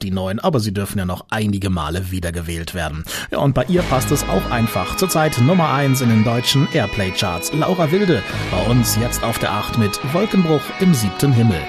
die 9, aber sie dürfen ja noch einige Male wiedergewählt werden. Ja, und bei ihr passt es auch einfach. Zurzeit Nummer 1 in den deutschen Airplay-Charts. Laura Wilde bei uns jetzt auf der 8 mit Wolkenbruch im 7. Himmel.